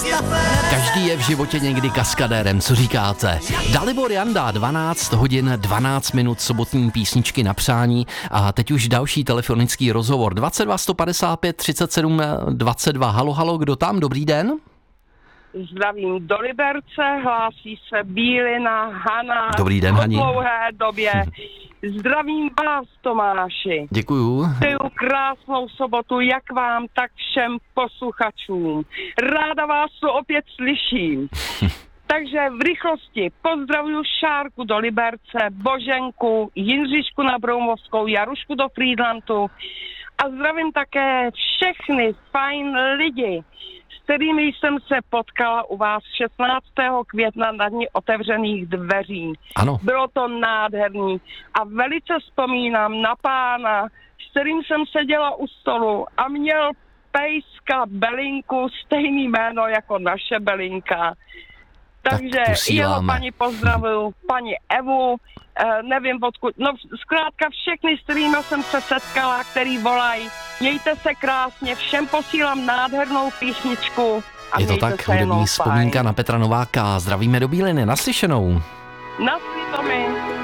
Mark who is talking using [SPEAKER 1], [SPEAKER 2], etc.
[SPEAKER 1] Každý je v životě někdy kaskadérem, co říkáte? Dalibor Janda, 12 hodin 12 minut sobotní písničky na přání a teď už další telefonický rozhovor. 22 155 37 22. Halo, halo, kdo tam? Dobrý den.
[SPEAKER 2] Zdravím do Liberce, hlásí se Bílina Hana.
[SPEAKER 1] Dobrý den, Hani.
[SPEAKER 2] Po dlouhé době. Zdravím vás, Tomáši.
[SPEAKER 1] Děkuju.
[SPEAKER 2] Přeju krásnou sobotu, jak vám, tak všem posluchačům. Ráda vás tu opět slyším. Takže v rychlosti pozdravuju Šárku do Liberce, Boženku, Jindřišku na Broumovskou, Jarušku do Frýdlantu a zdravím také všechny fajn lidi, s kterými jsem se potkala u vás 16. května na dni otevřených dveří.
[SPEAKER 1] Ano.
[SPEAKER 2] Bylo to nádherný a velice vzpomínám na pána, s kterým jsem seděla u stolu a měl pejska Belinku, stejný jméno jako naše Belinka. Takže jeho paní pozdravuju, paní Evu, nevím odkud, no zkrátka všechny, s kterými jsem se setkala, který volají. Mějte se krásně, všem posílám nádhernou písničku. A
[SPEAKER 1] je to tak, hudební vzpomínka na Petra Nováka. Zdravíme do Bíliny, naslyšenou.
[SPEAKER 2] Naslyšenou.